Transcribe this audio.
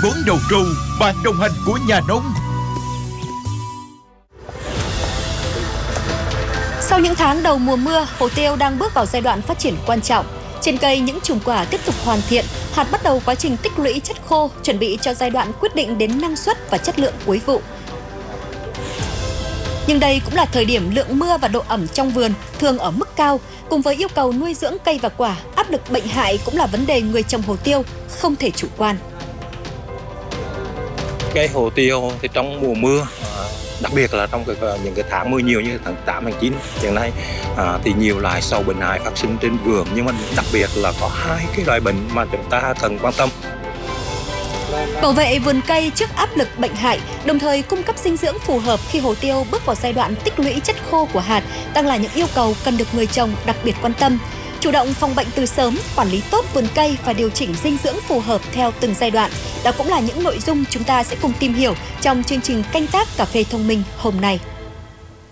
bón đầu trâu, bạn đồng hành của nhà nông. Sau những tháng đầu mùa mưa, hồ tiêu đang bước vào giai đoạn phát triển quan trọng. Trên cây, những chùm quả tiếp tục hoàn thiện, hạt bắt đầu quá trình tích lũy chất khô, chuẩn bị cho giai đoạn quyết định đến năng suất và chất lượng cuối vụ. Nhưng đây cũng là thời điểm lượng mưa và độ ẩm trong vườn thường ở mức cao, cùng với yêu cầu nuôi dưỡng cây và quả, áp lực bệnh hại cũng là vấn đề người trồng hồ tiêu không thể chủ quan. Cây hồ tiêu thì trong mùa mưa, đặc biệt là trong những cái tháng mưa nhiều như tháng 8, tháng 9 hiện nay thì nhiều loài sâu bệnh hại phát sinh trên vườn, nhưng mà đặc biệt là có hai cái loại bệnh mà chúng ta cần quan tâm. Bảo vệ vườn cây trước áp lực bệnh hại, đồng thời cung cấp dinh dưỡng phù hợp khi hồ tiêu bước vào giai đoạn tích lũy chất khô của hạt đang là những yêu cầu cần được người trồng đặc biệt quan tâm. Chủ động phòng bệnh từ sớm, quản lý tốt vườn cây và điều chỉnh dinh dưỡng phù hợp theo từng giai đoạn. Đó cũng là những nội dung chúng ta sẽ cùng tìm hiểu trong chương trình canh tác cà phê thông minh hôm nay.